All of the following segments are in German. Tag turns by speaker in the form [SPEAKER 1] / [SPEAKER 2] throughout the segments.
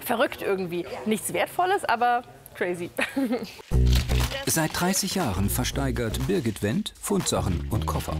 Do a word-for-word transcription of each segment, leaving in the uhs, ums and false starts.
[SPEAKER 1] verrückt irgendwie. Nichts Wertvolles, aber crazy.
[SPEAKER 2] Seit dreißig Jahren versteigert Birgit Wendt Fundsachen und Koffer.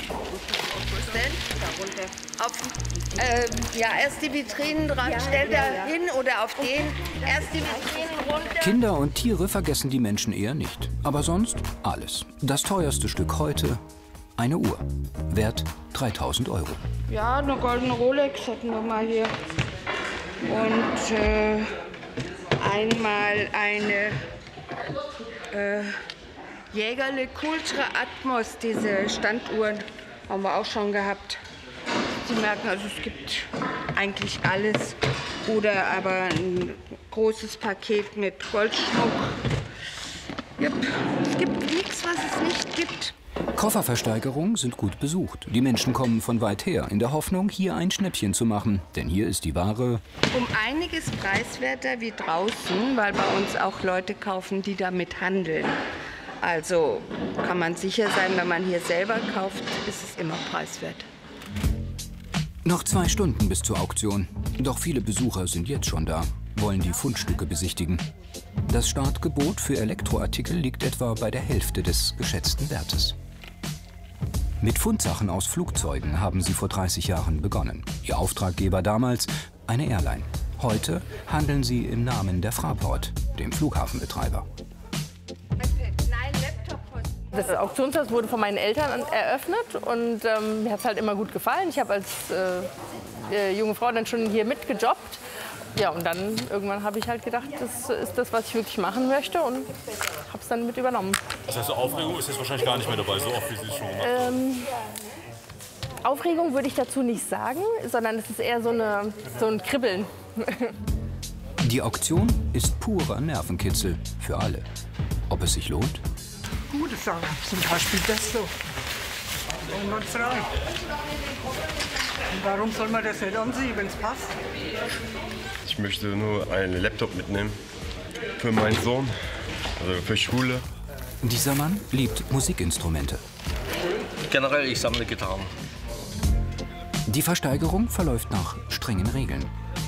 [SPEAKER 3] Auf, äh, ja, erst die Vitrinen dran, ja, stell da ja, hin oder auf den, erst die Vitrinen runter.
[SPEAKER 2] Kinder und Tiere vergessen die Menschen eher nicht. Aber sonst alles. Das teuerste Stück heute, eine Uhr. Wert dreitausend Euro.
[SPEAKER 3] Ja, eine goldene Rolex hatten wir mal hier. Und äh, einmal eine äh, Jägerle Ultra Atmos, diese Standuhren, haben wir auch schon gehabt. Sie merken, also es gibt eigentlich alles. Oder aber ein großes Paket mit Goldschmuck. Yep. Es gibt nichts, was es nicht gibt.
[SPEAKER 2] Kofferversteigerungen sind gut besucht. Die Menschen kommen von weit her, in der Hoffnung, hier ein Schnäppchen zu machen. Denn hier ist die Ware
[SPEAKER 3] um einiges preiswerter wie draußen, weil bei uns auch Leute kaufen, die damit handeln. Also kann man sicher sein, wenn man hier selber kauft, ist es immer preiswert.
[SPEAKER 2] Noch zwei Stunden bis zur Auktion. Doch viele Besucher sind jetzt schon da, wollen die Fundstücke besichtigen. Das Startgebot für Elektroartikel liegt etwa bei der Hälfte des geschätzten Wertes. Mit Fundsachen aus Flugzeugen haben sie vor dreißig Jahren begonnen. Ihr Auftraggeber damals eine Airline. Heute handeln sie im Namen der Fraport, dem Flughafenbetreiber.
[SPEAKER 1] Das Auktionshaus wurde von meinen Eltern eröffnet und ähm, mir hat es halt immer gut gefallen. Ich habe als äh, junge Frau dann schon hier mitgejobbt. Ja, und dann irgendwann habe ich halt gedacht, das ist das, was ich wirklich machen möchte und habe es dann mit übernommen.
[SPEAKER 4] Das heißt, so Aufregung ist jetzt wahrscheinlich gar nicht mehr dabei, so oft wie Sie es schon gemacht haben?
[SPEAKER 1] Ähm, Aufregung würde ich dazu nicht sagen, sondern es ist eher so, eine, so ein Kribbeln.
[SPEAKER 2] Die Auktion ist purer Nervenkitzel für alle. Ob es sich lohnt?
[SPEAKER 5] Gute Sachen, zum Beispiel das so. Einwandfrei. Und warum soll man das nicht ansehen, wenn es passt?
[SPEAKER 6] Ich möchte nur einen Laptop mitnehmen für meinen Sohn, also für Schule.
[SPEAKER 2] Dieser Mann liebt Musikinstrumente.
[SPEAKER 7] Generell, ich sammle Gitarren.
[SPEAKER 2] Die Versteigerung verläuft nach strengen Regeln.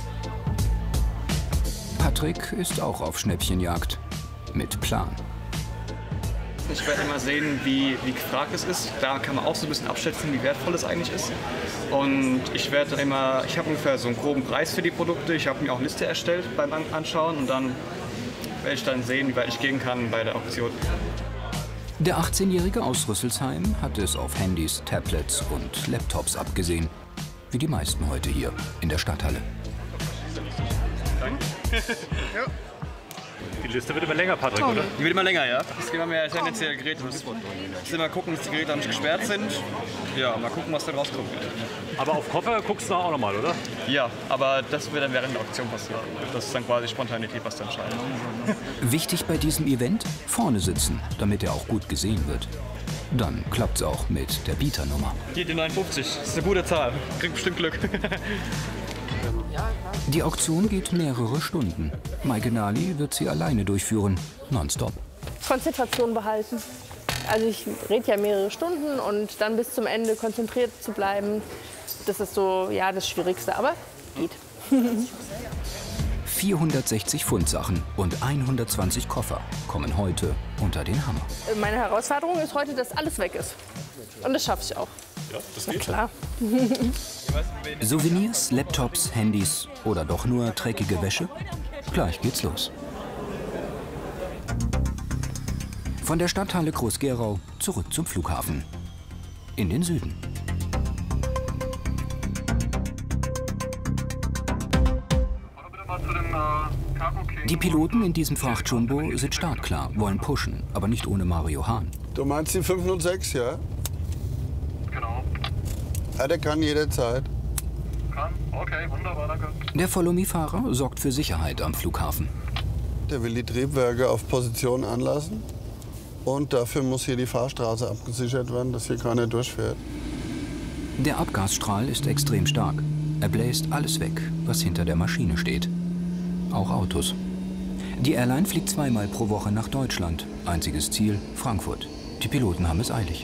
[SPEAKER 2] Patrick ist auch auf Schnäppchenjagd. Mit Plan.
[SPEAKER 8] Ich werde immer sehen, wie, wie gefragt es ist. Da kann man auch so ein bisschen abschätzen, wie wertvoll es eigentlich ist. Und ich werde immer, ich habe ungefähr so einen groben Preis für die Produkte. Ich habe mir auch eine Liste erstellt beim Anschauen und dann werde ich dann sehen, wie weit ich gehen kann bei der Auktion.
[SPEAKER 2] Der achtzehnjährige aus Rüsselsheim hat es auf Handys, Tablets und Laptops abgesehen. Wie die meisten heute hier in der Stadthalle.
[SPEAKER 8] Danke.
[SPEAKER 4] Ja. Die Liste wird immer länger, Patrick, oder?
[SPEAKER 8] Die wird immer länger, ja. Es gibt immer mehr tendenzielle Geräte. Ich muss immer gucken, dass die Geräte nicht gesperrt sind. Ja, mal gucken, was da rauskommt.
[SPEAKER 4] Aber auf Koffer guckst du auch nochmal, oder?
[SPEAKER 8] Ja, aber das wird dann während der Auktion passieren. Das ist dann quasi Spontanität, was dann entscheidet.
[SPEAKER 2] Wichtig bei diesem Event, vorne sitzen, damit er auch gut gesehen wird. Dann klappt's auch mit der Bieternummer.
[SPEAKER 8] Hier die neunundfünfzig, das ist eine gute Zahl. Kriegt bestimmt Glück.
[SPEAKER 2] Die Auktion geht mehrere Stunden. Maike Nali wird sie alleine durchführen, nonstop.
[SPEAKER 1] Konzentration behalten. Also ich rede ja mehrere Stunden und dann bis zum Ende konzentriert zu bleiben, das ist so, ja, das Schwierigste, aber geht.
[SPEAKER 2] vierhundertsechzig Fundsachen und hundertzwanzig Koffer kommen heute unter den Hammer.
[SPEAKER 1] Meine Herausforderung ist heute, dass alles weg ist. Und das schaffe ich auch.
[SPEAKER 4] Ja, das geht.
[SPEAKER 1] Na klar.
[SPEAKER 2] Souvenirs, Laptops, Handys oder doch nur dreckige Wäsche? Gleich geht's los. Von der Stadthalle Groß-Gerau zurück zum Flughafen. In den Süden. Die Piloten in diesem Frachtjumbo sind startklar, wollen pushen, aber nicht ohne Mario Hahn.
[SPEAKER 9] Du meinst die fünf null sechs, ja?
[SPEAKER 10] Genau.
[SPEAKER 9] Ja, der kann jederzeit.
[SPEAKER 10] Kann? Okay, wunderbar, danke.
[SPEAKER 2] Der Follow-Me-Fahrer sorgt für Sicherheit am Flughafen.
[SPEAKER 9] Der will die Triebwerke auf Position anlassen. Und dafür muss hier die Fahrstraße abgesichert werden, dass hier keiner durchfährt.
[SPEAKER 2] Der Abgasstrahl ist extrem stark. Er bläst alles weg, was hinter der Maschine steht. Auch Autos. Die Airline fliegt zweimal pro Woche nach Deutschland. Einziges Ziel Frankfurt. Die Piloten haben es eilig.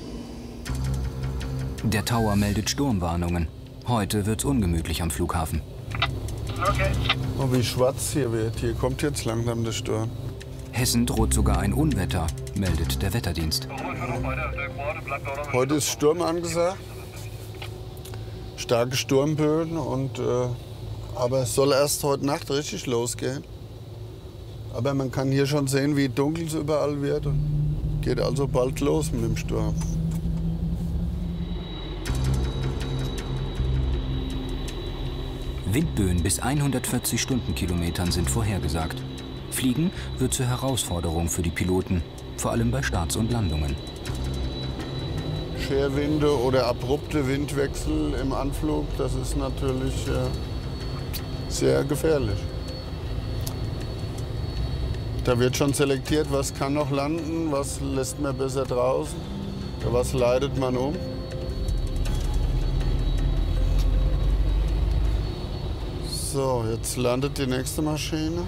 [SPEAKER 2] Der Tower meldet Sturmwarnungen. Heute wird's ungemütlich am Flughafen.
[SPEAKER 9] Oh, wie schwarz hier wird. Hier kommt jetzt langsam der Sturm.
[SPEAKER 2] Hessen droht sogar ein Unwetter, meldet der Wetterdienst.
[SPEAKER 9] Heute ist Sturm angesagt. Starke Sturmböen. Und, äh, aber es soll erst heute Nacht richtig losgehen. Aber man kann hier schon sehen, wie dunkel es überall wird. Und geht also bald los mit dem Sturm.
[SPEAKER 2] Windböen bis hundertvierzig Stundenkilometern sind vorhergesagt. Fliegen wird zur Herausforderung für die Piloten, vor allem bei Starts und Landungen.
[SPEAKER 9] Scherwinde oder abrupte Windwechsel im Anflug, das ist natürlich äh, sehr gefährlich. Da wird schon selektiert, was kann noch landen, was lässt man besser draußen, was leitet man um. So, jetzt landet die nächste Maschine.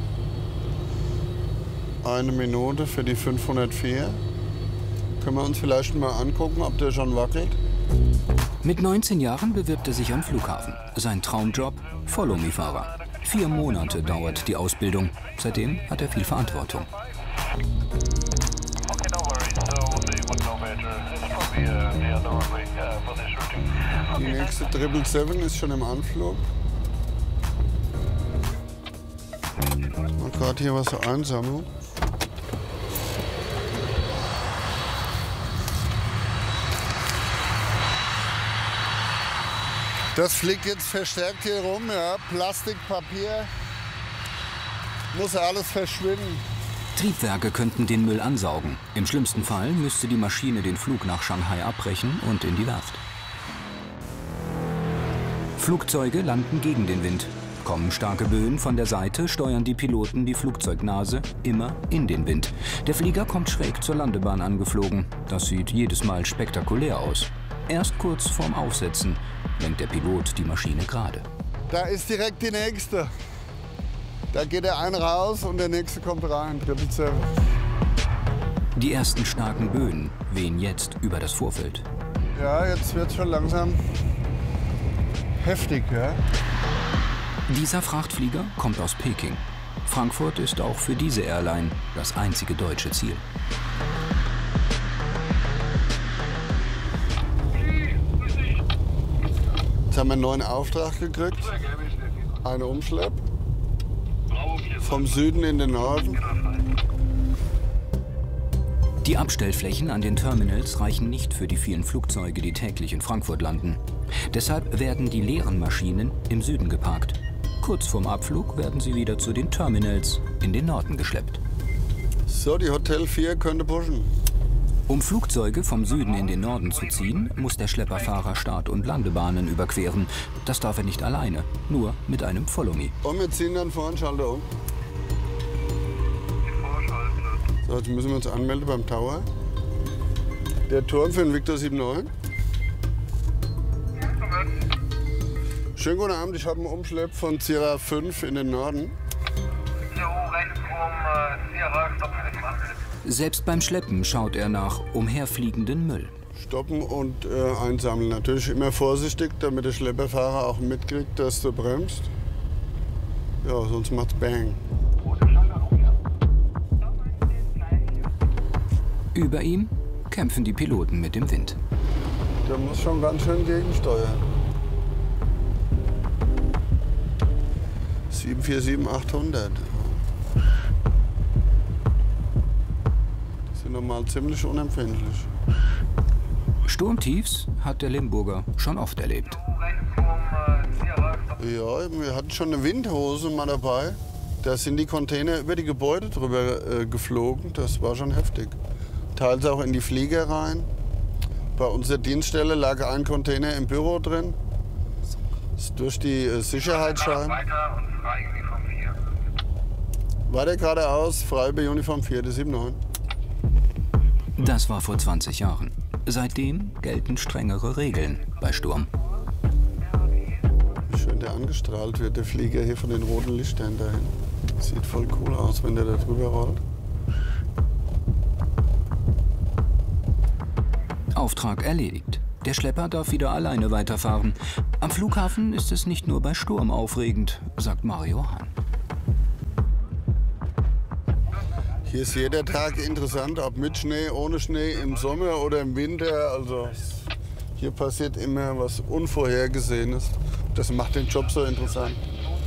[SPEAKER 9] Eine Minute für die fünfhundertvier. Können wir uns vielleicht mal angucken, ob der schon wackelt?
[SPEAKER 2] Mit neunzehn Jahren bewirbt er sich am Flughafen. Sein Traumjob? Follow-me-Fahrer. Vier Monate dauert die Ausbildung. Seitdem hat er viel Verantwortung.
[SPEAKER 9] Die nächste Triple Seven ist schon im Anflug. Mal gerade hier was einsammeln. Das fliegt jetzt verstärkt hier rum, ja. Plastik, Papier, muss alles verschwinden.
[SPEAKER 2] Triebwerke könnten den Müll ansaugen. Im schlimmsten Fall müsste die Maschine den Flug nach Shanghai abbrechen und in die Werft. Flugzeuge landen gegen den Wind. Kommen starke Böen von der Seite, steuern die Piloten die Flugzeugnase immer in den Wind. Der Flieger kommt schräg zur Landebahn angeflogen. Das sieht jedes Mal spektakulär aus. Erst kurz vorm Aufsetzen lenkt der Pilot die Maschine gerade.
[SPEAKER 9] Da ist direkt die nächste. Da geht der eine raus und der nächste kommt rein. Triple Seven.
[SPEAKER 2] Die ersten starken Böen wehen jetzt über das Vorfeld.
[SPEAKER 9] Ja, jetzt wird es schon langsam heftig, ja.
[SPEAKER 2] Dieser Frachtflieger kommt aus Peking. Frankfurt ist auch für diese Airline das einzige deutsche Ziel.
[SPEAKER 9] Jetzt haben wir einen neuen Auftrag gekriegt. Eine Umschlepp. Vom Süden in den Norden.
[SPEAKER 2] Die Abstellflächen an den Terminals reichen nicht für die vielen Flugzeuge, die täglich in Frankfurt landen. Deshalb werden die leeren Maschinen im Süden geparkt. Kurz vorm Abflug werden sie wieder zu den Terminals in den Norden geschleppt.
[SPEAKER 9] So, die Hotel vier könnte pushen.
[SPEAKER 2] Um Flugzeuge vom Süden in den Norden zu ziehen, muss der Schlepperfahrer Start- und Landebahnen überqueren. Das darf er nicht alleine, nur mit einem Follow-me.
[SPEAKER 9] Und wir ziehen dann vorne Schalter um. So, jetzt müssen wir uns anmelden beim Tower. Der Turm für den Victor sieben neun. Schönen guten Abend, ich habe einen Umschlepp von Sierra fünf in den Norden.
[SPEAKER 2] Selbst beim Schleppen schaut er nach umherfliegenden Müll.
[SPEAKER 9] Stoppen und äh, einsammeln. Natürlich immer vorsichtig, damit der Schlepperfahrer auch mitkriegt, dass du bremst. Ja, sonst macht's Bang.
[SPEAKER 2] Über ihm kämpfen die Piloten mit dem Wind.
[SPEAKER 9] Der muss schon ganz schön gegensteuern. sieben vier sieben achthundert. Die sind normal ziemlich unempfindlich.
[SPEAKER 2] Sturmtiefs hat der Limburger schon oft erlebt.
[SPEAKER 9] Ja, wir hatten schon eine Windhose mal dabei. Da sind die Container über die Gebäude drüber äh, geflogen. Das war schon heftig. Teils auch in die Flieger rein. Bei unserer Dienststelle lag ein Container im Büro drin. Ist durch die äh, Sicherheitsscheiben. Weiter geradeaus, frei bei Uniform vier, die sieben neun.
[SPEAKER 2] Das war vor zwanzig Jahren. Seitdem gelten strengere Regeln bei Sturm.
[SPEAKER 9] Wie schön der angestrahlt wird, der Flieger hier von den roten Lichtern dahin. Sieht voll cool aus, wenn der da drüber rollt.
[SPEAKER 2] Auftrag erledigt. Der Schlepper darf wieder alleine weiterfahren. Am Flughafen ist es nicht nur bei Sturm aufregend, sagt Mario Hahn.
[SPEAKER 9] Hier ist jeder Tag interessant, ob mit Schnee, ohne Schnee, im Sommer oder im Winter. Also hier passiert immer was Unvorhergesehenes. Das macht den Job so interessant.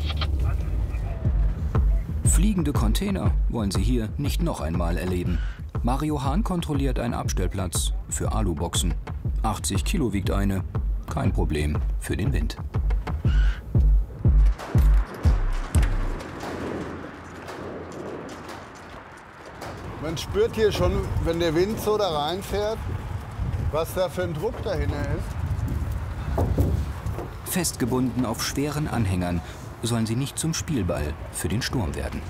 [SPEAKER 2] Fliegende Container wollen sie hier nicht noch einmal erleben. Mario Hahn kontrolliert einen Abstellplatz für Aluboxen. achtzig Kilo wiegt eine. Kein Problem für den Wind.
[SPEAKER 9] Man spürt hier schon, wenn der Wind so da reinfährt, was da für ein Druck dahinter ist.
[SPEAKER 2] Festgebunden auf schweren Anhängern sollen sie nicht zum Spielball für den Sturm werden.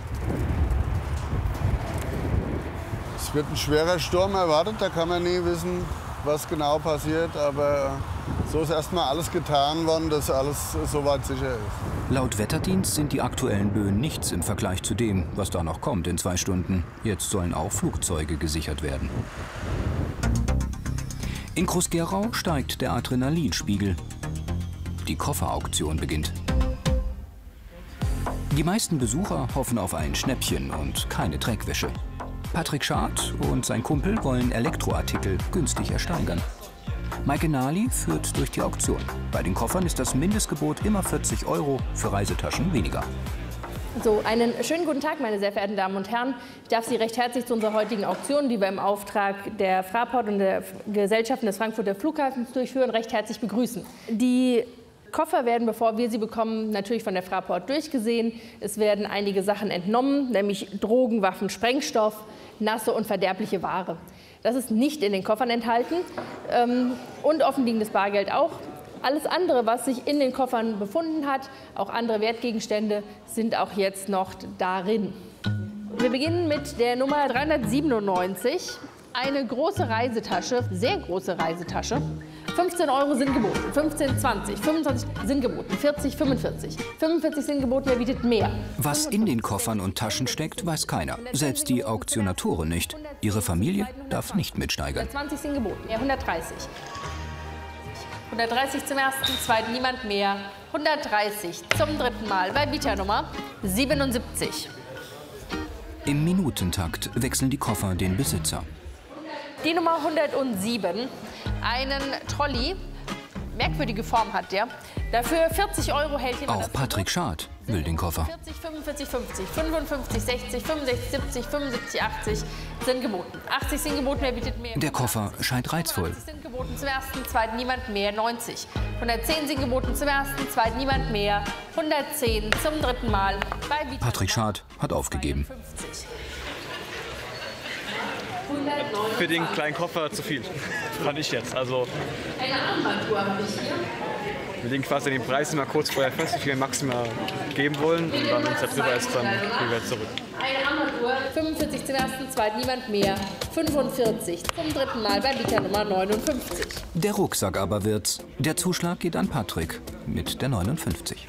[SPEAKER 9] Es wird ein schwerer Sturm erwartet, da kann man nie wissen, was genau passiert. Aber so ist erstmal alles getan worden, dass alles soweit sicher ist.
[SPEAKER 2] Laut Wetterdienst sind die aktuellen Böen nichts im Vergleich zu dem, was da noch kommt in zwei Stunden. Jetzt sollen auch Flugzeuge gesichert werden. In Groß-Gerau steigt der Adrenalinspiegel. Die Kofferauktion beginnt. Die meisten Besucher hoffen auf ein Schnäppchen und keine Dreckwäsche. Patrick Schad und sein Kumpel wollen Elektroartikel günstig ersteigern. Maike Nali führt durch die Auktion. Bei den Koffern ist das Mindestgebot immer vierzig Euro, für Reisetaschen weniger.
[SPEAKER 1] So, einen schönen guten Tag, meine sehr verehrten Damen und Herren. Ich darf Sie recht herzlich zu unserer heutigen Auktion, die wir im Auftrag der Fraport und der Gesellschaften des Frankfurter Flughafens durchführen, recht herzlich begrüßen. Die Koffer werden, bevor wir sie bekommen, natürlich von der Fraport durchgesehen. Es werden einige Sachen entnommen, nämlich Drogen, Waffen, Sprengstoff, nasse und verderbliche Ware. Das ist nicht in den Koffern enthalten ähm, und offenliegendes Bargeld auch. Alles andere, was sich in den Koffern befunden hat, auch andere Wertgegenstände, sind auch jetzt noch darin. Wir beginnen mit der Nummer dreihundertsiebenundneunzig. Eine große Reisetasche, sehr große Reisetasche. fünfzehn Euro sind geboten, fünfzehn, zwanzig, fünfundzwanzig sind geboten, vierzig, fünfundvierzig. fünfundvierzig sind geboten, wer bietet mehr?
[SPEAKER 2] Was in den Koffern und Taschen steckt, weiß keiner. Selbst die Auktionatoren nicht. Ihre Familie darf nicht mitsteigern.
[SPEAKER 1] hundertzwanzig sind geboten, ja, hundertdreißig. hundertdreißig zum ersten, zweiten niemand mehr. hundertdreißig zum dritten Mal bei Bieternummer siebenundsiebzig.
[SPEAKER 2] Im Minutentakt wechseln die Koffer den Besitzer.
[SPEAKER 1] Die Nummer hundertsieben, einen Trolley, merkwürdige Form hat der. Dafür vierzig Euro hält jemand.
[SPEAKER 2] Auch Patrick Schad will den Koffer.
[SPEAKER 1] vierzig, fünfundvierzig, fünfzig, fünfundfünfzig, sechzig, fünfundsechzig, siebzig, fünfundsiebzig, achtzig sind geboten. achtzig sind geboten, wer bietet mehr?
[SPEAKER 2] Der Koffer scheint reizvoll.
[SPEAKER 1] hundertzwanzig sind geboten zum ersten, zweiten niemand mehr, neunzig. hundertzehn sind geboten zum ersten, zweiten niemand mehr, hundertzehn zum dritten Mal bei Bieternummer
[SPEAKER 2] Patrick Schad hat aufgegeben.
[SPEAKER 1] zweiundfünfzig.
[SPEAKER 8] Für den kleinen Koffer zu viel, fand ich jetzt. Also,
[SPEAKER 1] Eine Armbanduhr habe ich hier.
[SPEAKER 8] wir legen quasi den Preis immer kurz vorher fest, wie viel wir maximal geben wollen. Und dann, wenn es darüber ist, dann gehen wir zurück.
[SPEAKER 1] Eine Armbanduhr, fünfundvierzig zum ersten, zweiten niemand mehr, fünfundvierzig zum dritten Mal bei Bieternummer neunundfünfzig.
[SPEAKER 2] Der Rucksack aber wird's. Der Zuschlag geht an Patrick mit der neunundfünfzig.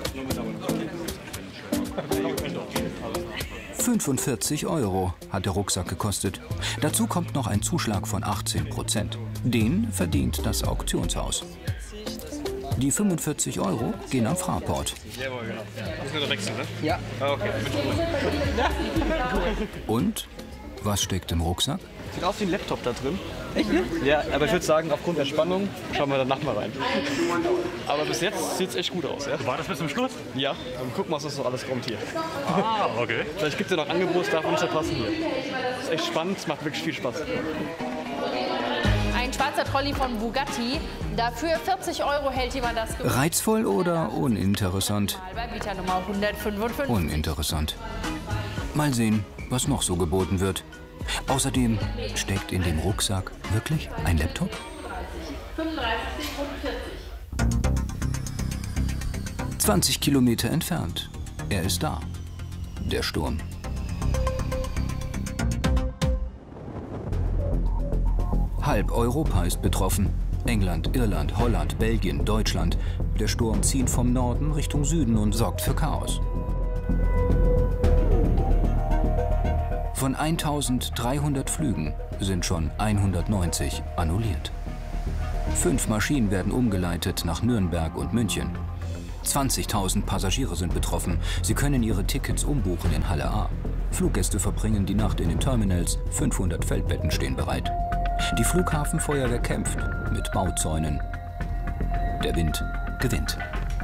[SPEAKER 2] fünfundvierzig Euro hat der Rucksack gekostet. Dazu kommt noch ein Zuschlag von achtzehn Prozent. Den verdient das Auktionshaus. Die fünfundvierzig Euro gehen am Fraport.
[SPEAKER 8] Jawohl, genau. Müssen wir da wechseln, ne?
[SPEAKER 5] Ja.
[SPEAKER 8] Okay.
[SPEAKER 2] Und was steckt im Rucksack?
[SPEAKER 8] Sieht aus wie ein Laptop da drin. Echt? Ja, aber ich würde sagen, aufgrund der Spannung schauen wir danach mal rein. Aber bis jetzt sieht es echt gut aus. Ja?
[SPEAKER 4] War das bis zum Schluss?
[SPEAKER 8] Ja, ähm, gucken, was das so alles kommt hier.
[SPEAKER 4] Ah, okay.
[SPEAKER 8] Vielleicht gibt es ja noch Angebote, darf uns verpassen hier. Ist echt spannend, es macht wirklich viel Spaß.
[SPEAKER 1] Ein schwarzer Trolley von Bugatti. Dafür vierzig Euro hält jemand das geboten.
[SPEAKER 2] Reizvoll oder uninteressant?
[SPEAKER 1] Bei Bieternummer hundertfünfundfünfzig.
[SPEAKER 2] Uninteressant. Mal sehen, was noch so geboten wird. Außerdem steckt in dem Rucksack wirklich ein Laptop?
[SPEAKER 1] fünfunddreißig, vierzig.
[SPEAKER 2] zwanzig Kilometer entfernt. Er ist da. Der Sturm. Halb Europa ist betroffen. England, Irland, Holland, Belgien, Deutschland. Der Sturm zieht vom Norden Richtung Süden und sorgt für Chaos. Von eintausenddreihundert Flügen sind schon hundertneunzig annulliert. Fünf Maschinen werden umgeleitet nach Nürnberg und München. zwanzigtausend Passagiere sind betroffen. Sie können ihre Tickets umbuchen in Halle A. Fluggäste verbringen die Nacht in den Terminals. fünfhundert Feldbetten stehen bereit. Die Flughafenfeuerwehr kämpft mit Bauzäunen. Der Wind gewinnt.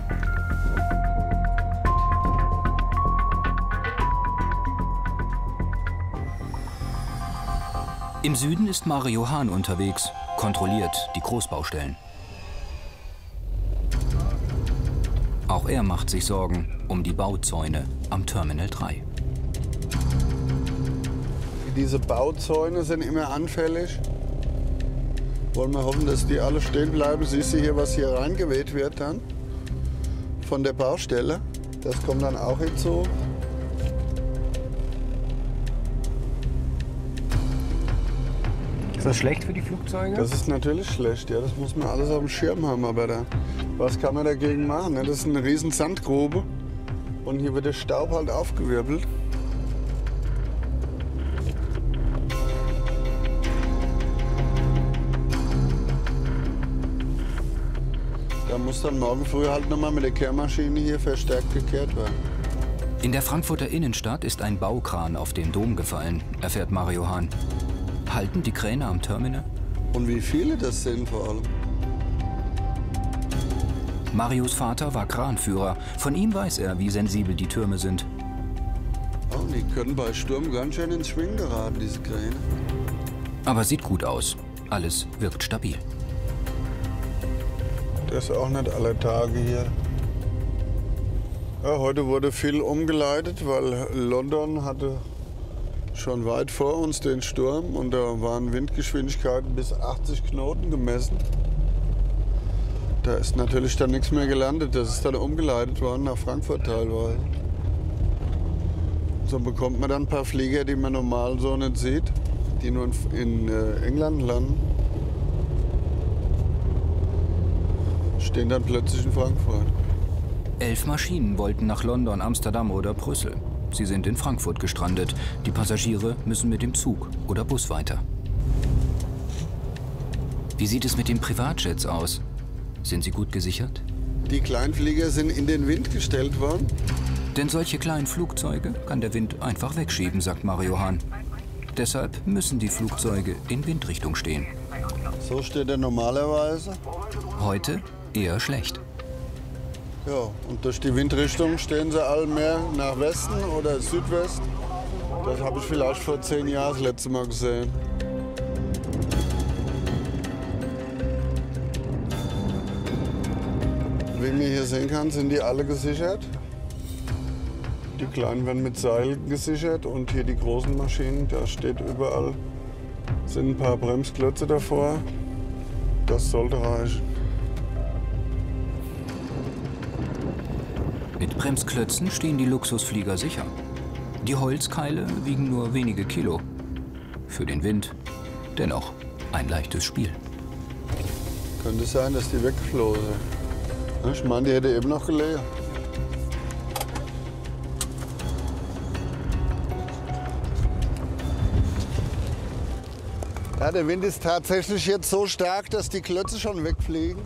[SPEAKER 2] Im Süden ist Mario Hahn unterwegs, kontrolliert die Großbaustellen. Auch er macht sich Sorgen um die Bauzäune am Terminal drei.
[SPEAKER 9] Diese Bauzäune sind immer anfällig. Wollen wir hoffen, dass die alle stehen bleiben. Siehst du hier, was hier reingeweht wird dann von der Baustelle? Das kommt dann auch hinzu.
[SPEAKER 11] Ist das schlecht für die Flugzeuge?
[SPEAKER 9] Das ist natürlich schlecht, ja. Das muss man alles auf dem Schirm haben. Aber da, was kann man dagegen machen? Ne? Das ist eine riesen Sandgrube und hier wird der Staub halt aufgewirbelt. Da muss dann morgen früh halt nochmal mit der Kehrmaschine hier verstärkt gekehrt werden.
[SPEAKER 2] In der Frankfurter Innenstadt ist ein Baukran auf den Dom gefallen, erfährt Mario Hahn. Halten die Kräne am Terminal?
[SPEAKER 9] Und wie viele das sind vor allem?
[SPEAKER 2] Marios Vater war Kranführer. Von ihm weiß er, wie sensibel die Türme sind.
[SPEAKER 9] Oh, die können bei Sturm ganz schön ins Schwingen geraten, diese Kräne.
[SPEAKER 2] Aber sieht gut aus. Alles wirkt stabil.
[SPEAKER 9] Das ist auch nicht alle Tage hier. Ja, heute wurde viel umgeleitet, weil London hatte schon weit vor uns den Sturm und da waren Windgeschwindigkeiten bis achtzig Knoten gemessen. Da ist natürlich dann nichts mehr gelandet. Das ist dann umgeleitet worden nach Frankfurt teilweise. So bekommt man dann ein paar Flieger, die man normal so nicht sieht, die nur in, in England landen. Stehen dann plötzlich in Frankfurt.
[SPEAKER 2] Elf Maschinen wollten nach London, Amsterdam oder Brüssel. Sie sind in Frankfurt gestrandet. Die Passagiere müssen mit dem Zug oder Bus weiter. Wie sieht es mit den Privatjets aus? Sind sie gut gesichert?
[SPEAKER 9] Die Kleinflieger sind in den Wind gestellt worden.
[SPEAKER 2] Denn solche kleinen Flugzeuge kann der Wind einfach wegschieben, sagt Mario Hahn. Deshalb müssen die Flugzeuge in Windrichtung stehen.
[SPEAKER 9] So steht er normalerweise.
[SPEAKER 2] Heute eher schlecht.
[SPEAKER 9] Ja, und durch die Windrichtung stehen sie alle mehr nach Westen oder Südwest. Das habe ich vielleicht vor zehn Jahren das letzte Mal gesehen. Wie man hier sehen kann, sind die alle gesichert. Die kleinen werden mit Seilen gesichert und hier die großen Maschinen, da steht überall, sind ein paar Bremsklötze davor. Das sollte reichen.
[SPEAKER 2] Mit Bremsklötzen stehen die Luxusflieger sicher. Die Holzkeile wiegen nur wenige Kilo. Für den Wind dennoch ein leichtes Spiel.
[SPEAKER 9] Könnte sein, dass die weggeflogen sind. Ich meine, die hätte eben noch gelegen. Ja, der Wind ist tatsächlich jetzt so stark, dass die Klötze schon wegfliegen.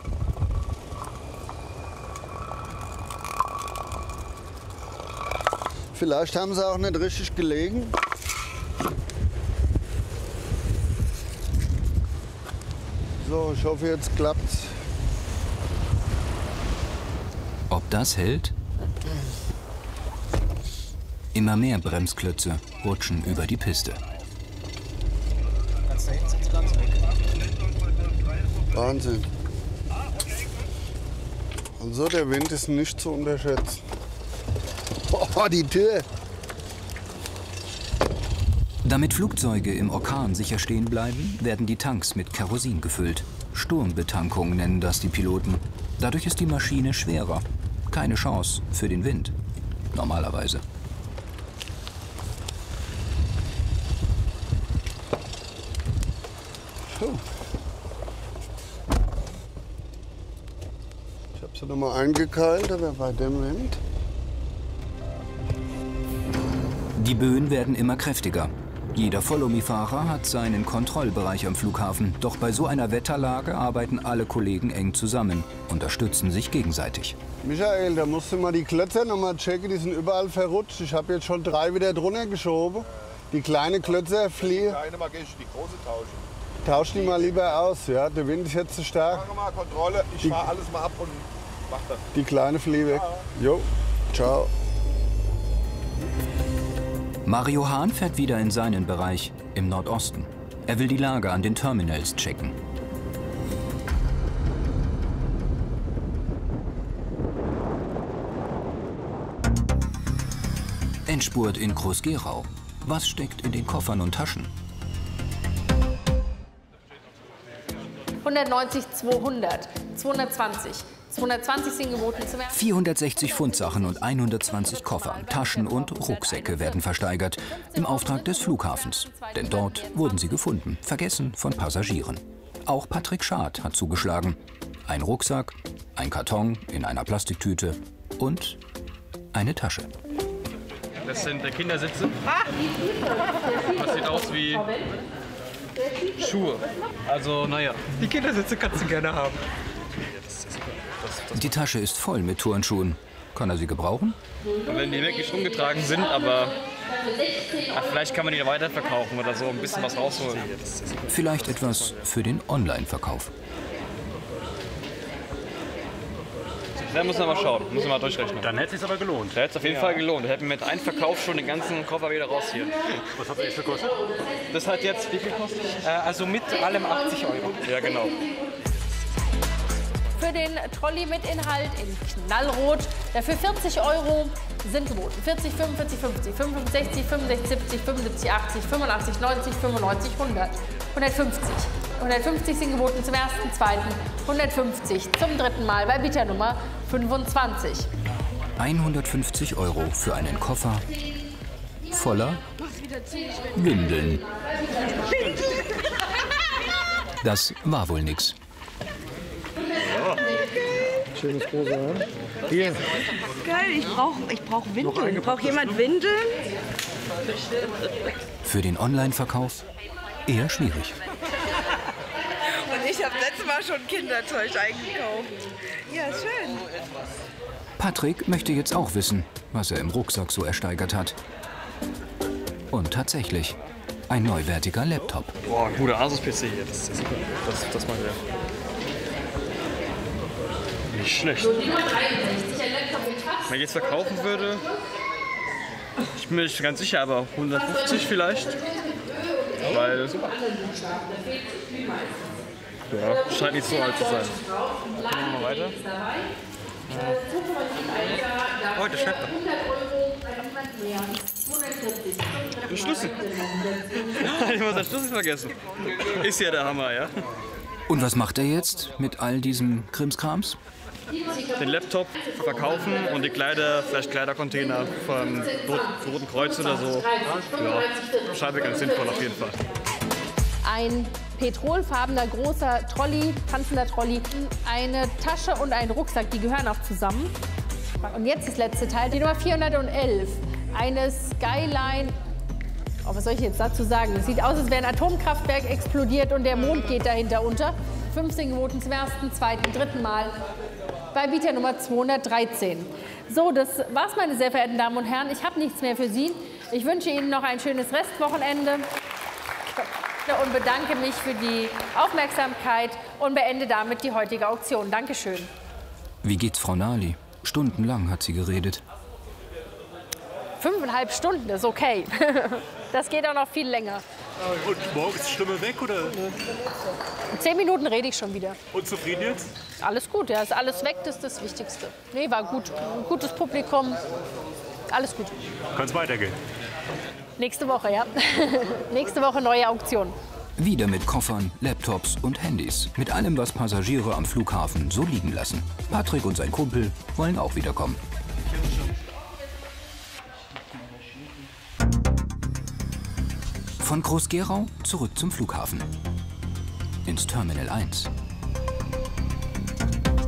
[SPEAKER 9] Vielleicht haben sie auch nicht richtig gelegen. So, ich hoffe, jetzt klappt's.
[SPEAKER 2] Ob das hält? Immer mehr Bremsklötze rutschen über die Piste.
[SPEAKER 9] Wahnsinn. Also der Wind ist nicht zu unterschätzen. Oh, die Tür!
[SPEAKER 2] Damit Flugzeuge im Orkan sicher stehen bleiben, werden die Tanks mit Kerosin gefüllt. Sturmbetankung nennen das die Piloten. Dadurch ist die Maschine schwerer. Keine Chance für den Wind. Normalerweise.
[SPEAKER 9] Ich habe sie nochmal eingekeilt, aber bei dem Wind.
[SPEAKER 2] Die Böen werden immer kräftiger. Jeder Follow-me-Fahrer hat seinen Kontrollbereich am Flughafen. Doch bei so einer Wetterlage arbeiten alle Kollegen eng zusammen, unterstützen sich gegenseitig.
[SPEAKER 9] Michael, da musst du mal die Klötze noch mal checken, die sind überall verrutscht. Ich habe jetzt schon drei wieder drunter geschoben. Die kleine Klötze fliehen.
[SPEAKER 12] Die eine mal gehe ich die große tauschen.
[SPEAKER 9] Tausch die mal lieber aus, ja? Der Wind ist jetzt zu stark.
[SPEAKER 12] Machen wir mal Kontrolle, ich fahre alles mal ab und mach das.
[SPEAKER 9] Die kleine flieh weg. Jo, ciao.
[SPEAKER 2] Mario Hahn fährt wieder in seinen Bereich, im Nordosten. Er will die Lage an den Terminals checken. Endspurt in Groß-Gerau. Was steckt in den Koffern und Taschen?
[SPEAKER 1] hundertneunzig, zweihundert, zweihundertzwanzig. zweihundertzwanzig sind geboten zum ersten.
[SPEAKER 2] vierhundertsechzig Pfundsachen und hundertzwanzig Koffer, Taschen und Rucksäcke werden versteigert. Im Auftrag des Flughafens. Denn dort wurden sie gefunden, vergessen von Passagieren. Auch Patrick Schad hat zugeschlagen. Ein Rucksack, ein Karton in einer Plastiktüte und eine Tasche.
[SPEAKER 8] Das sind Kindersitze. Das sieht aus wie Schuhe. Also, naja.
[SPEAKER 5] Die Kindersitze kannst du gerne haben.
[SPEAKER 2] Die Tasche ist voll mit Turnschuhen. Kann er sie gebrauchen?
[SPEAKER 8] Und wenn die wirklich rumgetragen sind, aber ach, vielleicht kann man die weiterverkaufen oder so, ein bisschen was rausholen.
[SPEAKER 2] Vielleicht etwas für den Online-Verkauf.
[SPEAKER 8] Da muss man mal schauen, muss man mal durchrechnen.
[SPEAKER 4] Dann hätte es sich aber gelohnt.
[SPEAKER 8] Da hätte es auf jeden ja. Fall gelohnt. Da hätten wir mit einem Verkauf schon den ganzen Koffer wieder raus hier.
[SPEAKER 4] Was hat das jetzt gekostet?
[SPEAKER 8] Das hat jetzt wie viel gekostet?
[SPEAKER 5] Äh, also mit allem achtzig Euro.
[SPEAKER 8] Ja, genau.
[SPEAKER 1] Für den Trolley mit Inhalt in Knallrot, dafür vierzig Euro sind geboten. vierzig, fünfundvierzig, fünfzig, fünfundsechzig, fünfundsechzig, siebzig, fünfundsiebzig, achtzig, fünfundachtzig, neunzig, fünfundneunzig, hundert. hundertfünfzig. hundertfünfzig sind geboten zum ersten, zweiten, hundertfünfzig zum dritten Mal bei Bieternummer fünfundzwanzig.
[SPEAKER 2] hundertfünfzig Euro für einen Koffer voller Windeln. Das war wohl nix.
[SPEAKER 11] Schönes Rosa, ne? Hier.
[SPEAKER 3] Geil, ich brauche ich brauch Windeln. Braucht jemand Windeln?
[SPEAKER 2] Für den Online-Verkauf eher schwierig.
[SPEAKER 3] Und ich habe letztes Mal schon Kinderzeug eingekauft. Ja, schön.
[SPEAKER 2] Patrick möchte jetzt auch wissen, was er im Rucksack so ersteigert hat. Und tatsächlich, ein neuwertiger Laptop.
[SPEAKER 8] Boah, ein guter Asus P C hier, das ist super. Das, das mal der. Nicht schlecht. Wenn ich jetzt verkaufen würde, ich bin mir nicht ganz sicher, aber hundertfünfzig vielleicht. Weil, ja, scheint nicht so alt zu sein. Gehen wir mal weiter. Oh, der schreibt da. Der Schlüssel. Ich muss den Schlüssel vergessen. Ist ja der Hammer, ja.
[SPEAKER 2] Und was macht er jetzt mit all diesem Krimskrams?
[SPEAKER 8] Den Laptop verkaufen und die Kleider, vielleicht Kleidercontainer vom Roten Kreuz oder so. Ja, scheint mir ganz sinnvoll auf jeden Fall.
[SPEAKER 1] Ein petrolfarbener großer Trolley, tanzender Trolley, eine Tasche und ein Rucksack, die gehören auch zusammen. Und jetzt das letzte Teil, die Nummer vierhundertelf, eine Skyline. Oh, was soll ich jetzt dazu sagen? Es sieht aus, als wäre ein Atomkraftwerk explodiert und der Mond geht dahinter unter. fünfzehn geboten zum ersten, zweiten, dritten Mal bei Bieternummer zweihundertdreizehn. So, das war's, meine sehr verehrten Damen und Herren. Ich habe nichts mehr für Sie. Ich wünsche Ihnen noch ein schönes Restwochenende und bedanke mich für die Aufmerksamkeit und beende damit die heutige Auktion. Dankeschön.
[SPEAKER 2] Wie geht's Frau Nahli? Stundenlang hat sie geredet.
[SPEAKER 1] Fünfeinhalb Stunden ist okay. Das geht auch noch viel länger.
[SPEAKER 4] Und morgen ist die Stimme weg, oder?
[SPEAKER 1] In zehn Minuten rede ich schon wieder.
[SPEAKER 4] Und zufrieden jetzt?
[SPEAKER 1] Alles gut, ja, ist alles weg, das ist das Wichtigste. Nee, war gut. Ein gutes Publikum. Alles gut.
[SPEAKER 4] Kann es weitergehen?
[SPEAKER 1] Nächste Woche, ja. Nächste Woche neue Auktion.
[SPEAKER 2] Wieder mit Koffern, Laptops und Handys. Mit allem, was Passagiere am Flughafen so liegen lassen. Patrick und sein Kumpel wollen auch wiederkommen. Von Groß-Gerau zurück zum Flughafen. Ins Terminal eins.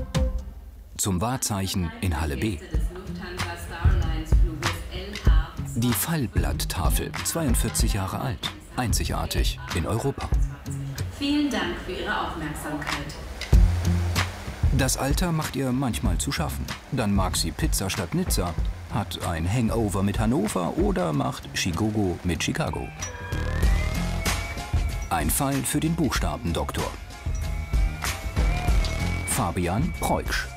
[SPEAKER 2] Zum Wahrzeichen in Halle B. Die Fallblatttafel, zweiundvierzig Jahre alt, einzigartig in Europa.
[SPEAKER 13] Vielen Dank für Ihre Aufmerksamkeit.
[SPEAKER 2] Das Alter macht ihr manchmal zu schaffen. Dann mag sie Pizza statt Nizza, hat ein Hangover mit Hannover oder macht Chigogo mit Chicago. Ein Fall für den Buchstabendoktor. Fabian Preuksch.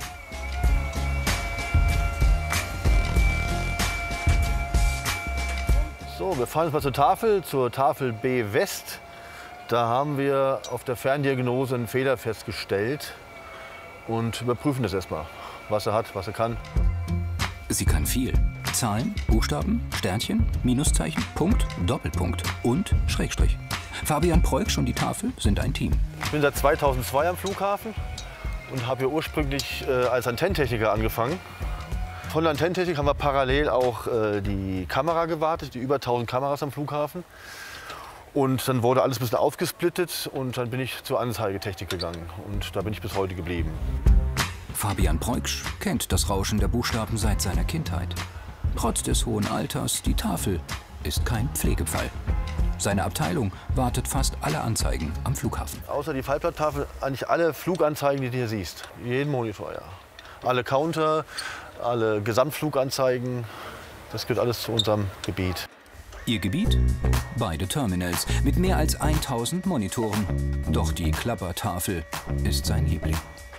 [SPEAKER 14] So, wir fahren jetzt mal zur Tafel, zur Tafel B West. Da haben wir auf der Ferndiagnose einen Fehler festgestellt und überprüfen das erstmal, was er hat, was er kann.
[SPEAKER 2] Sie kann viel. Zahlen, Buchstaben, Sternchen, Minuszeichen, Punkt, Doppelpunkt und Schrägstrich. Fabian Preuksch und die Tafel sind ein Team.
[SPEAKER 14] Ich bin seit zweitausendzwei am Flughafen und habe hier ursprünglich äh, als Antennentechniker angefangen. Von der Antennentechnik haben wir parallel auch äh, die Kamera gewartet, die über tausend Kameras am Flughafen. Und dann wurde alles ein bisschen aufgesplittet und dann bin ich zur Anzeigetechnik gegangen. Und da bin ich bis heute geblieben.
[SPEAKER 2] Fabian Preuksch kennt das Rauschen der Buchstaben seit seiner Kindheit. Trotz des hohen Alters, die Tafel ist kein Pflegefall. Seine Abteilung wartet fast alle Anzeigen am Flughafen.
[SPEAKER 14] Außer die Fallblatttafel eigentlich alle Fluganzeigen, die du hier siehst. Jeden Monitor, ja. Alle Counter, alle Gesamtfluganzeigen, das gehört alles zu unserem Gebiet.
[SPEAKER 2] Ihr Gebiet? Beide Terminals mit mehr als tausend Monitoren. Doch die Klappertafel ist sein Liebling.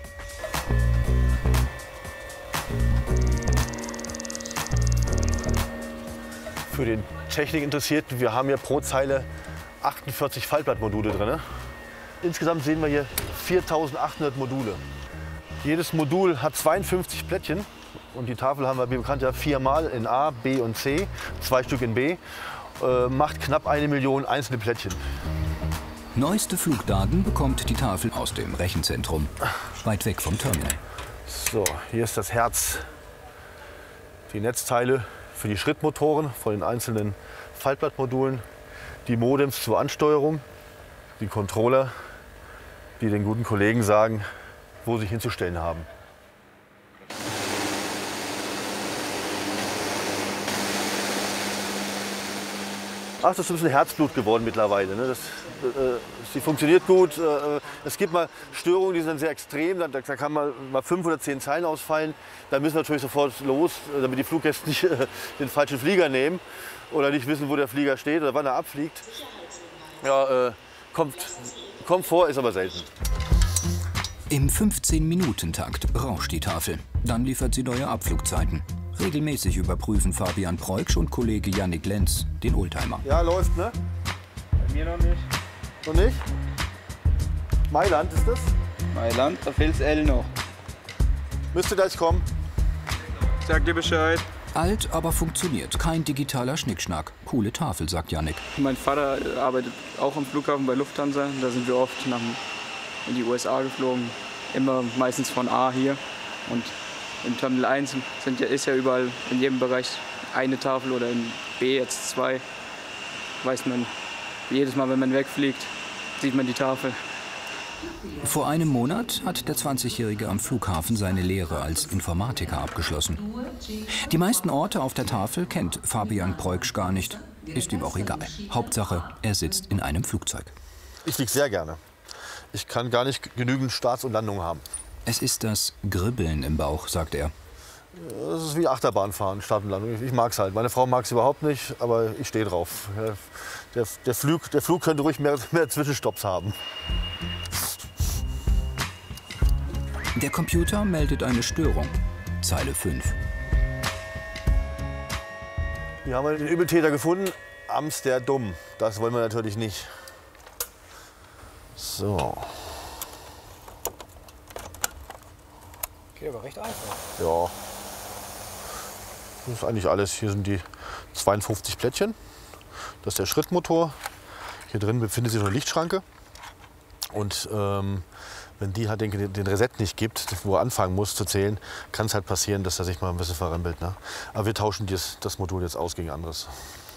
[SPEAKER 14] Für den Technikinteressierten, wir haben hier pro Zeile achtundvierzig Fallblattmodule drin. Insgesamt sehen wir hier viertausendachthundert Module. Jedes Modul hat zweiundfünfzig Plättchen und die Tafel haben wir wie bekannt ja viermal in A, B und C, zwei Stück in B, äh, macht knapp eine Million einzelne Plättchen.
[SPEAKER 2] Neueste Flugdaten bekommt die Tafel aus dem Rechenzentrum, weit weg vom Terminal.
[SPEAKER 14] So, hier ist das Herz, die Netzteile für die Schrittmotoren von den einzelnen Fallblattmodulen, die Modems zur Ansteuerung, die Controller, die den guten Kollegen sagen, wo sie sich hinzustellen haben. Ach, das ist ein bisschen Herzblut geworden mittlerweile. Ne? Das, äh, sie funktioniert gut. Äh, es gibt mal Störungen, die sind dann sehr extrem. Da, da kann mal, mal fünf oder zehn Zeilen ausfallen. Da müssen wir natürlich sofort los, damit die Fluggäste nicht äh, den falschen Flieger nehmen oder nicht wissen, wo der Flieger steht oder wann er abfliegt. Ja, äh, kommt, kommt vor, ist aber selten.
[SPEAKER 2] Im fünfzehn-Minuten-Takt rauscht die Tafel. Dann liefert sie neue Abflugzeiten. Regelmäßig überprüfen Fabian Preuksch und Kollege Jannik Lenz den Oldtimer.
[SPEAKER 14] Ja, läuft, ne?
[SPEAKER 15] Bei mir noch nicht.
[SPEAKER 14] Noch nicht? Mailand ist das?
[SPEAKER 15] Mailand, da fehlt L noch.
[SPEAKER 14] Müsste gleich kommen.
[SPEAKER 15] Sag dir Bescheid.
[SPEAKER 2] Alt, aber funktioniert. Kein digitaler Schnickschnack. Coole Tafel, sagt Jannik.
[SPEAKER 15] Mein Vater arbeitet auch am Flughafen bei Lufthansa. Da sind wir oft nach, in die U S A geflogen. Immer meistens von A hier. Und im Terminal eins sind ja, ist ja überall in jedem Bereich eine Tafel oder in B jetzt zwei. Weiß man, jedes Mal, wenn man wegfliegt, sieht man die Tafel.
[SPEAKER 2] Vor einem Monat hat der zwanzigjährige am Flughafen seine Lehre als Informatiker abgeschlossen. Die meisten Orte auf der Tafel kennt Fabian Preuksch gar nicht. Ist ihm auch egal. Hauptsache, er sitzt in einem Flugzeug.
[SPEAKER 14] Ich fliege sehr gerne. Ich kann gar nicht genügend Starts und Landungen haben.
[SPEAKER 2] Es ist das Kribbeln im Bauch, sagt er.
[SPEAKER 14] Das ist wie Achterbahnfahren, Start und Landung. Ich mag es halt. Meine Frau mag es überhaupt nicht, aber ich stehe drauf. Der, der, Flug, der Flug könnte ruhig mehr, mehr Zwischenstopps haben.
[SPEAKER 2] Der Computer meldet eine Störung. Zeile fünf.
[SPEAKER 14] Hier haben wir den Übeltäter gefunden. Amsterdam. Das wollen wir natürlich nicht. So.
[SPEAKER 11] Okay, aber recht einfach.
[SPEAKER 14] Ja. Das ist eigentlich alles. Hier sind die zweiundfünfzig Plättchen. Das ist der Schrittmotor. Hier drin befindet sich noch eine Lichtschranke. Und ähm, wenn die halt den, den Reset nicht gibt, wo er anfangen muss zu zählen, kann es halt passieren, dass er sich mal ein bisschen verrempelt. Ne? Aber wir tauschen das, das Modul jetzt aus gegen anderes.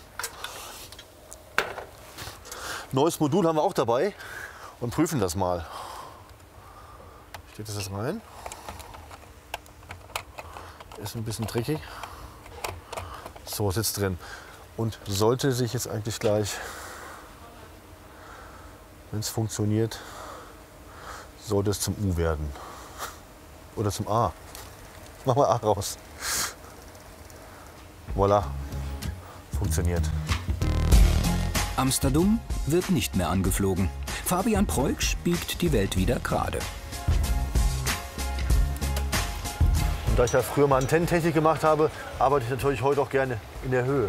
[SPEAKER 14] Neues Modul haben wir auch dabei und prüfen das mal. Steht das jetzt rein? Ist ein bisschen tricky. So, sitzt drin. und sollte sich jetzt eigentlich gleich, wenn es funktioniert, sollte es zum U werden. Oder zum A. Mach mal A raus. Voilà. Funktioniert.
[SPEAKER 2] Amsterdam wird nicht mehr angeflogen. Fabian Preuksch biegt die Welt wieder gerade.
[SPEAKER 14] Und da ich ja früher mal Antennentechnik gemacht habe, arbeite ich natürlich heute auch gerne in der Höhe.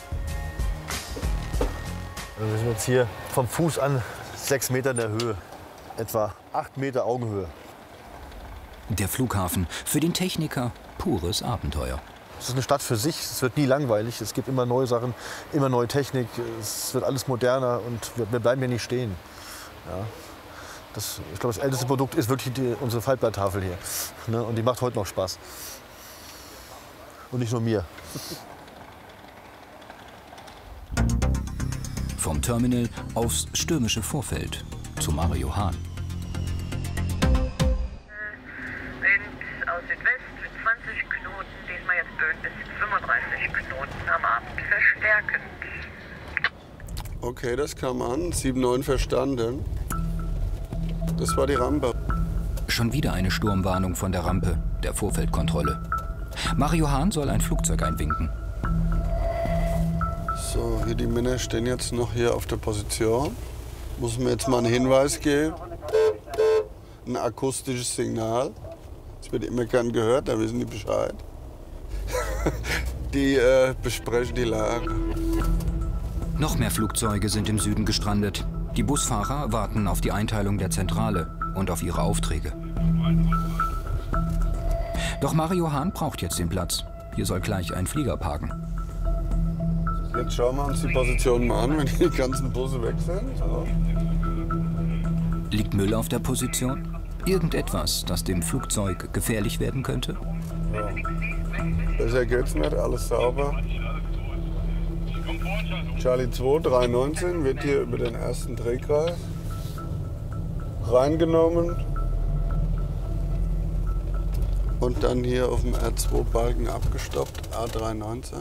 [SPEAKER 14] Also wir sind jetzt hier vom Fuß an sechs Meter in der Höhe. Etwa acht Meter Augenhöhe.
[SPEAKER 2] Der Flughafen, für den Techniker pures Abenteuer.
[SPEAKER 14] Es ist eine Stadt für sich, es wird nie langweilig. Es gibt immer neue Sachen, immer neue Technik. Es wird alles moderner und wir, wir bleiben hier nicht stehen. Ja. Das, ich glaube, das älteste Produkt ist wirklich die, unsere Faltblatttafel hier. Ne? Und die macht heute noch Spaß. Und nicht nur mir.
[SPEAKER 2] Vom Terminal aufs stürmische Vorfeld zu Mario Hahn.
[SPEAKER 16] Wind aus Südwest mit zwanzig Knoten, diesmal jetzt böen bis fünfunddreißig Knoten am Abend verstärkend.
[SPEAKER 9] Okay, das kam an. sieben neun verstanden. Das war die Rampe.
[SPEAKER 2] Schon wieder eine Sturmwarnung von der Rampe, der Vorfeldkontrolle. Mario Hahn soll ein Flugzeug einwinken.
[SPEAKER 9] So, hier die Männer stehen jetzt noch hier auf der Position. Muss mir jetzt mal einen Hinweis geben. Ein akustisches Signal. Das wird immer gern gehört, da wissen die Bescheid. Die äh, besprechen die Lage.
[SPEAKER 2] Noch mehr Flugzeuge sind im Süden gestrandet. Die Busfahrer warten auf die Einteilung der Zentrale und auf ihre Aufträge. Doch Mario Hahn braucht jetzt den Platz. Hier soll gleich ein Flieger parken.
[SPEAKER 9] Jetzt schauen wir uns die Position mal an, wenn die ganzen Busse weg sind. So.
[SPEAKER 2] Liegt Müll auf der Position? Irgendetwas, das dem Flugzeug gefährlich werden könnte?
[SPEAKER 9] Ja. Besser geht's nicht, alles sauber. Charlie zwei, drei neunzehn wird hier über den ersten Drehkreis reingenommen und dann hier auf dem R zwei Balken abgestoppt, A drei neunzehn.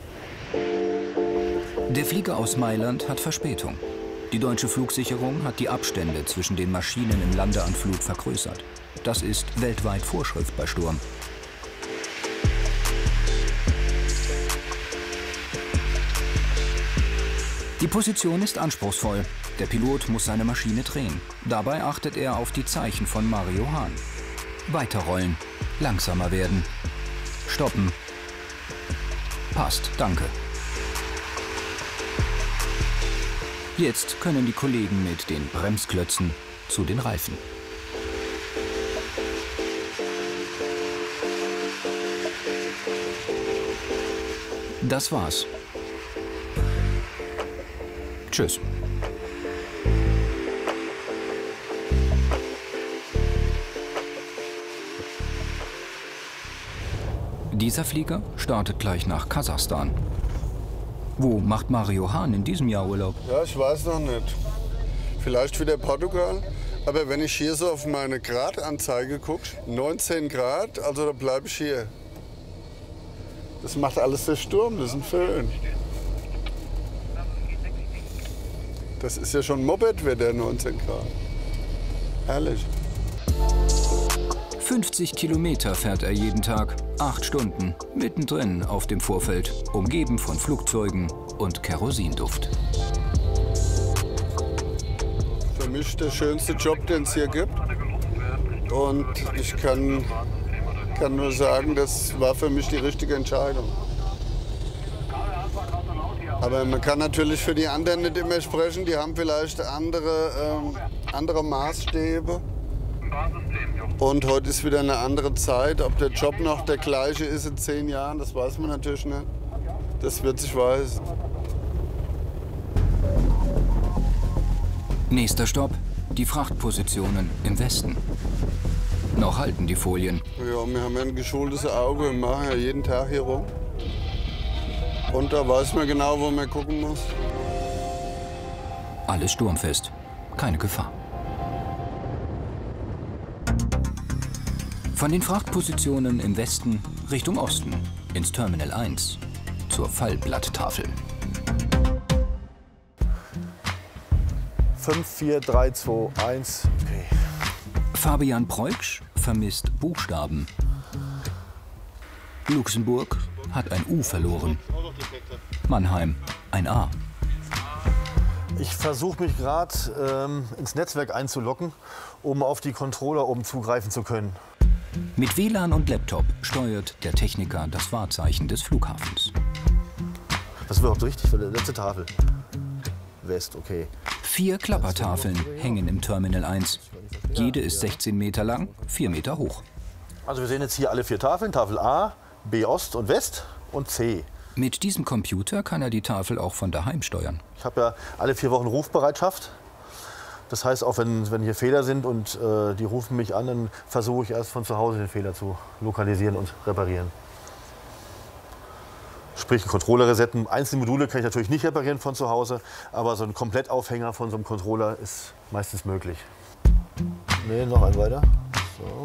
[SPEAKER 2] Der Flieger aus Mailand hat Verspätung. Die deutsche Flugsicherung hat die Abstände zwischen den Maschinen im Landeanflug vergrößert. Das ist weltweit Vorschrift bei Sturm. Die Position ist anspruchsvoll. Der Pilot muss seine Maschine drehen. Dabei achtet er auf die Zeichen von Mario Hahn. Weiterrollen, langsamer werden, stoppen. Passt, danke. Jetzt können die Kollegen mit den Bremsklötzen zu den Reifen. Das war's. Tschüss. Dieser Flieger startet gleich nach Kasachstan. Wo macht Mario Hahn in diesem Jahr Urlaub?
[SPEAKER 9] Ja, ich weiß noch nicht. Vielleicht wieder Portugal. Aber wenn ich hier so auf meine Gradanzeige gucke, neunzehn Grad, also da bleibe ich hier. Das macht alles der Sturm, das ist ein Föhn. Das ist ja schon Mopedwetter, neunzehn Grad. Herrlich.
[SPEAKER 2] fünfzig Kilometer fährt er jeden Tag, acht Stunden, mittendrin auf dem Vorfeld, umgeben von Flugzeugen und Kerosinduft.
[SPEAKER 9] Für mich der schönste Job, den es hier gibt. Und ich kann, kann nur sagen, das war für mich die richtige Entscheidung. Aber man kann natürlich für die anderen nicht immer sprechen, die haben vielleicht andere, ähm, andere Maßstäbe. Und heute ist wieder eine andere Zeit. Ob der Job noch der gleiche ist in zehn Jahren, das weiß man natürlich nicht. Das wird sich weisen.
[SPEAKER 2] Nächster Stopp, die Frachtpositionen im Westen. Noch halten die Folien.
[SPEAKER 9] Ja, wir haben ja ein geschultes Auge, wir machen ja jeden Tag hier rum. Und da weiß man genau, wo man gucken muss.
[SPEAKER 2] Alles sturmfest, keine Gefahr. Von den Frachtpositionen im Westen Richtung Osten, ins Terminal eins, zur Fallblatttafel.
[SPEAKER 14] fünf, vier, drei, zwei, eins. Okay.
[SPEAKER 2] Fabian Preuksch vermisst Buchstaben. Luxemburg hat ein U verloren. Mannheim ein A.
[SPEAKER 14] Ich versuche mich gerade ähm, ins Netzwerk einzuloggen, um auf die Controller oben zugreifen zu können.
[SPEAKER 2] Mit W L A N und Laptop steuert der Techniker das Wahrzeichen des Flughafens.
[SPEAKER 14] Das ist überhaupt richtig für die letzte Tafel. West, okay.
[SPEAKER 2] Vier Klappertafeln hängen im Terminal eins. Jede ist sechzehn Meter lang, vier Meter hoch.
[SPEAKER 14] Also wir sehen jetzt hier alle vier Tafeln. Tafel A, B Ost und West und C.
[SPEAKER 2] Mit diesem Computer kann er die Tafel auch von daheim steuern.
[SPEAKER 14] Ich habe ja alle vier Wochen Rufbereitschaft. Das heißt, auch wenn, wenn hier Fehler sind und äh, die rufen mich an, dann versuche ich erst von zu Hause den Fehler zu lokalisieren und reparieren. Sprich, einen Controller resetten. Einzelne Module kann ich natürlich nicht reparieren von zu Hause, aber so ein Komplettaufhänger von so einem Controller ist meistens möglich. Ne, noch ein weiter. So.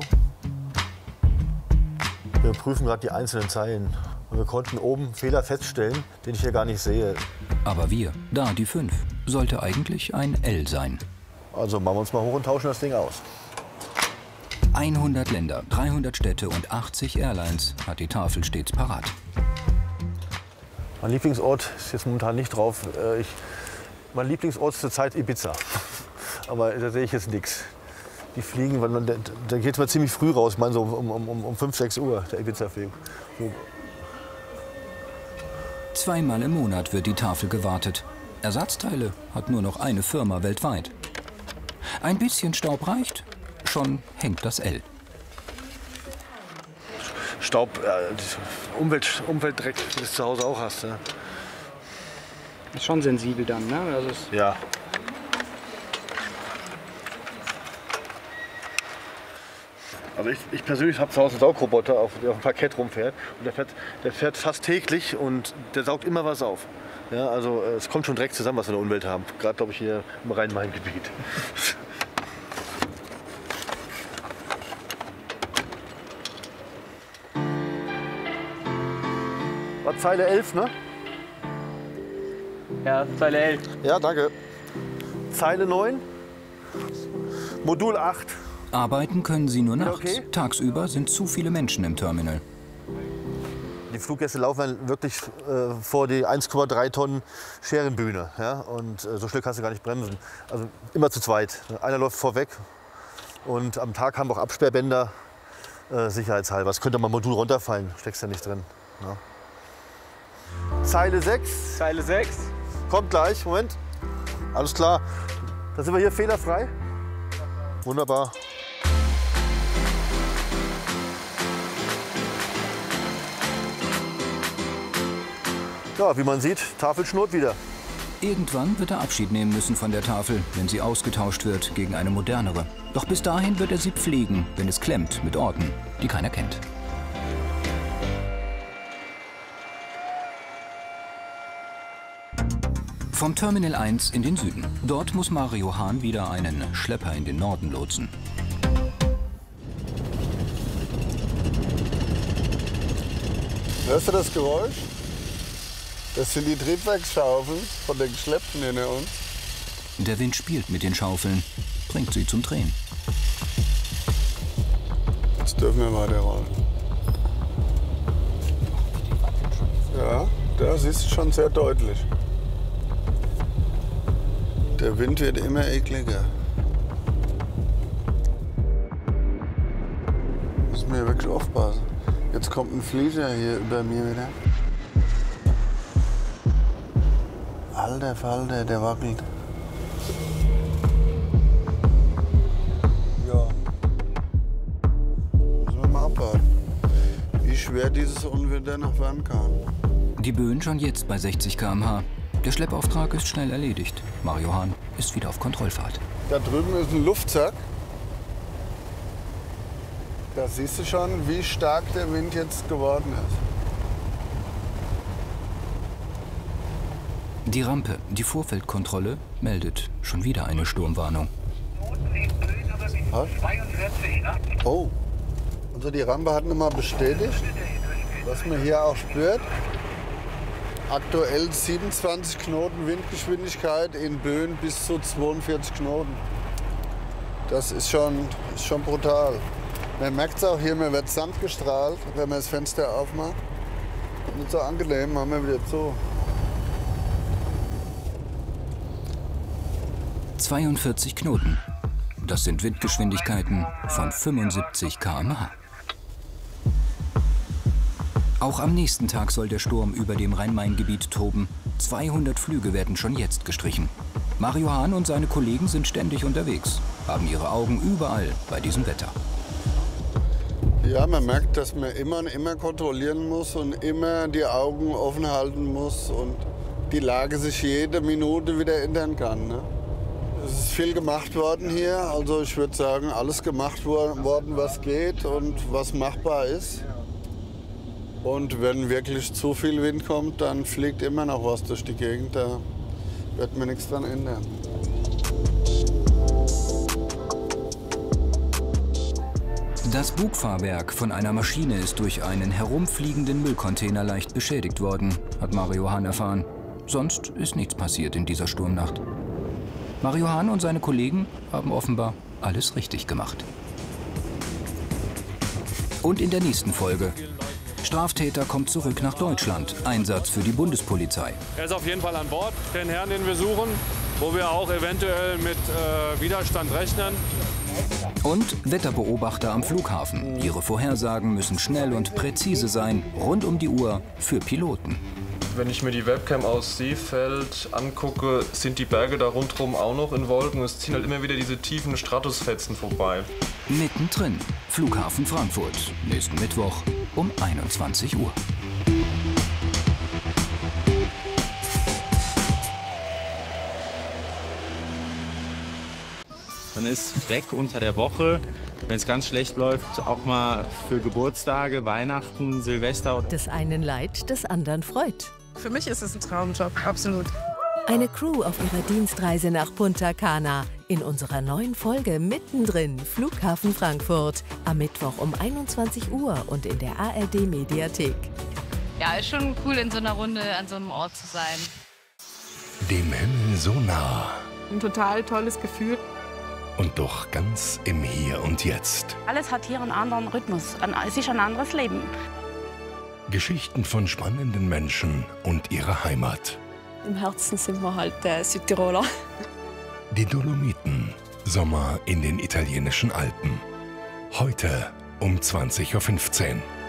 [SPEAKER 14] Wir prüfen gerade die einzelnen Zeilen. Und wir konnten oben Fehler feststellen, den ich hier gar nicht sehe.
[SPEAKER 2] Aber wir, da die fünf, sollte eigentlich ein L sein.
[SPEAKER 14] Also machen wir uns mal hoch und tauschen das Ding aus.
[SPEAKER 2] hundert Länder, dreihundert Städte und achtzig Airlines hat die Tafel stets parat.
[SPEAKER 14] Mein Lieblingsort ist jetzt momentan nicht drauf. Ich, mein Lieblingsort ist zurzeit Ibiza. Aber da sehe ich jetzt nichts. Die fliegen, weil man, da geht es mal ziemlich früh raus. Ich meine so um, um, um fünf, sechs Uhr, der Ibiza-Flug.
[SPEAKER 2] Zweimal im Monat wird die Tafel gewartet. Ersatzteile hat nur noch eine Firma weltweit. Ein bisschen Staub reicht, schon hängt das L.
[SPEAKER 14] Staub, äh, Umwelt, Umweltdreck, wie du es zu Hause auch hast. Ja.
[SPEAKER 15] Ist schon sensibel dann, ne? Also ist
[SPEAKER 14] ja. Also ich, ich persönlich habe zu Hause einen Saugroboter, auf, der auf dem Parkett rumfährt. Und der fährt, der fährt fast täglich und der saugt immer was auf. Ja, also es kommt schon direkt zusammen, was wir in der Umwelt haben. Gerade, glaube ich, hier im Rhein-Main-Gebiet. War Zeile elf, ne?
[SPEAKER 15] Ja, Zeile elf.
[SPEAKER 14] Ja, danke. Zeile neun. Modul acht.
[SPEAKER 2] Arbeiten können sie nur nachts.
[SPEAKER 14] Okay.
[SPEAKER 2] Tagsüber sind zu viele Menschen im Terminal.
[SPEAKER 14] Die Fluggäste laufen wirklich äh, vor die eins Komma drei Tonnen Scherenbühne. Ja? Und äh, so schnell kannst du gar nicht bremsen. Also immer zu zweit. Einer läuft vorweg. Und am Tag haben wir auch Absperrbänder, äh, sicherheitshalber. Es könnte mal ein Modul runterfallen, steckst ja nicht drin. Ja. Zeile sechs.
[SPEAKER 15] Zeile sechs.
[SPEAKER 14] Kommt gleich, Moment. Alles klar. Da sind wir hier fehlerfrei. Wunderbar. Ja, wie man sieht, Tafel schnurrt wieder.
[SPEAKER 2] Irgendwann wird er Abschied nehmen müssen von der Tafel, wenn sie ausgetauscht wird gegen eine modernere. Doch bis dahin wird er sie pflegen, wenn es klemmt mit Orten, die keiner kennt. Vom Terminal eins in den Süden. Dort muss Mario Hahn wieder einen Schlepper in den Norden lotsen.
[SPEAKER 9] Hörst du das Geräusch? Das sind die Triebwerksschaufeln von den Geschleppten hinter uns.
[SPEAKER 2] Der Wind spielt mit den Schaufeln, bringt sie zum Drehen.
[SPEAKER 9] Jetzt dürfen wir weiterrollen. Ja, das ist schon sehr deutlich. Der Wind wird immer ekliger. Müssen wir wirklich aufpassen. Jetzt kommt ein Flieger hier über mir wieder. Alter Falter, der wackelt. Ja. Müssen wir mal abwarten, wie schwer dieses Unwetter noch werden kann.
[SPEAKER 2] Die Böen schon jetzt bei sechzig Kilometer pro Stunde. Der Schleppauftrag ist schnell erledigt. Mario Hahn ist wieder auf Kontrollfahrt.
[SPEAKER 9] Da drüben ist ein Luftsack. Da siehst du schon, wie stark der Wind jetzt geworden ist.
[SPEAKER 2] Die Rampe, die Vorfeldkontrolle, meldet schon wieder eine Sturmwarnung.
[SPEAKER 9] Was? Oh, also die Rampe hat nochmal bestätigt, was man hier auch spürt. aktuell siebenundzwanzig Knoten Windgeschwindigkeit, in Böen bis zu zweiundvierzig Knoten. Das ist schon, ist schon brutal. Man merkt es auch hier, mir wird Sand gestrahlt, wenn man das Fenster aufmacht. Nicht so angenehm, machen wir wieder zu.
[SPEAKER 2] zweiundvierzig Knoten. Das sind Windgeschwindigkeiten von fünfundsiebzig Kilometer pro Stunde. Auch am nächsten Tag soll der Sturm über dem Rhein-Main-Gebiet toben. zweihundert Flüge werden schon jetzt gestrichen. Mario Hahn und seine Kollegen sind ständig unterwegs, haben ihre Augen überall bei diesem Wetter.
[SPEAKER 9] Ja, man merkt, dass man immer und immer kontrollieren muss und immer die Augen offen halten muss und die Lage sich jede Minute wieder ändern kann. Ne? Es ist viel gemacht worden hier, also ich würde sagen, alles gemacht worden, was geht und was machbar ist. Und wenn wirklich zu viel Wind kommt, dann fliegt immer noch was durch die Gegend. Da wird mir nichts dran ändern.
[SPEAKER 2] Das Bugfahrwerk von einer Maschine ist durch einen herumfliegenden Müllcontainer leicht beschädigt worden, hat Mario Hahn erfahren. Sonst ist nichts passiert in dieser Sturmnacht. Mario Hahn und seine Kollegen haben offenbar alles richtig gemacht. Und in der nächsten Folge: Straftäter kommt zurück nach Deutschland. Einsatz für die Bundespolizei.
[SPEAKER 17] Er ist auf jeden Fall an Bord, den Herrn, den wir suchen, wo wir auch eventuell mit äh, Widerstand rechnen.
[SPEAKER 2] Und Wetterbeobachter am Flughafen. Ihre Vorhersagen müssen schnell und präzise sein, rund um die Uhr für Piloten.
[SPEAKER 18] Wenn ich mir die Webcam aus Seefeld angucke, sind die Berge da rundherum auch noch in Wolken. Es ziehen halt immer wieder diese tiefen Stratusfetzen vorbei.
[SPEAKER 2] Mittendrin, Flughafen Frankfurt. Nächsten Mittwoch um einundzwanzig Uhr.
[SPEAKER 19] Man ist weg unter der Woche, wenn es ganz schlecht läuft, auch mal für Geburtstage, Weihnachten, Silvester.
[SPEAKER 20] Des einen Leid, des anderen freut.
[SPEAKER 21] Für mich ist es ein Traumjob, absolut.
[SPEAKER 20] Eine Crew auf ihrer Dienstreise nach Punta Cana. In unserer neuen Folge Mittendrin, Flughafen Frankfurt. Am Mittwoch um einundzwanzig Uhr und in der A R D-Mediathek.
[SPEAKER 22] Ja, ist schon cool, in so einer Runde an so einem Ort zu sein.
[SPEAKER 23] Dem Himmel so nah.
[SPEAKER 21] Ein total tolles Gefühl.
[SPEAKER 23] Und doch ganz im Hier und Jetzt.
[SPEAKER 24] Alles hat hier einen anderen Rhythmus, es ist ein anderes Leben.
[SPEAKER 23] Geschichten von spannenden Menschen und ihrer Heimat.
[SPEAKER 25] Im Herzen sind wir halt äh, Südtiroler.
[SPEAKER 23] Die Dolomiten, Sommer in den italienischen Alpen. Heute um zwanzig Uhr fünfzehn.